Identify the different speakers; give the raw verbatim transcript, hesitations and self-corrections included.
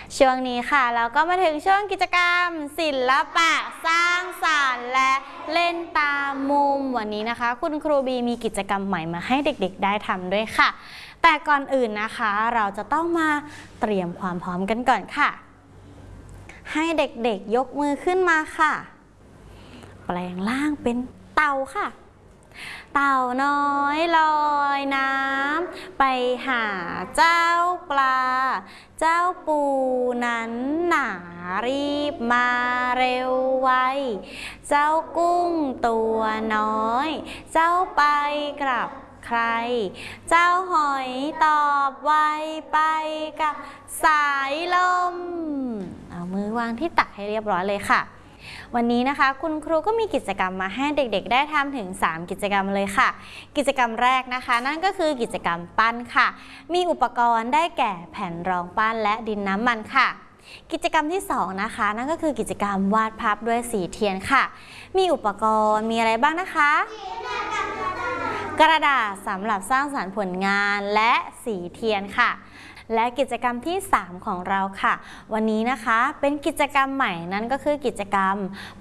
Speaker 1: ช่วงนี้ค่ะเราก็มาถึงช่วงกิจกรรมศิลปะสร้างสรรค์และเล่นตามมุมวันนี้นะคะคุณครูบีมีกิจกรรมใหม่มาให้เด็กๆได้ทำด้วยค่ะแต่ก่อนอื่นนะคะเราจะต้องมาเตรียมความพร้อมกันก่อนค่ะให้เด็กๆยกมือขึ้นมาค่ะแปลงร่างเป็นเต่าค่ะเต่าน้อยลอยน้ำไปหาเจ้าปลาเจ้าปูนั้นหนารีบมาเร็วไวเจ้ากุ้งตัวน้อยเจ้าไปกลับใครเจ้าหอยตอบไวไปกับสายลมเอามือวางที่ตักให้เรียบร้อยเลยค่ะวันนี้นะคะคุณครูก็มีกิจกรรมมาให้เด็กๆได้ทำถึงสามกิจกรรมเลยค่ะกิจกรรมแรกนะคะนั่นก็คือกิจกรรมปั้นค่ะมีอุปกรณ์ได้แก่แผ่นรองปั้นและดินน้ำมันค่ะกิจกรรมที่สองนะคะนั่นก็คือกิจกรรมวาดภาพด้วยสีเทียนค่ะมีอุปกรณ์มีอะไรบ้างนะคะกระดาษสำหรับสร้างสรรค์ผลงานและสีเทียนค่ะและกิจกรรมที่สามของเราค่ะวันนี้นะคะเป็นกิจกรรมใหม่นั่นก็คือกิจกรรม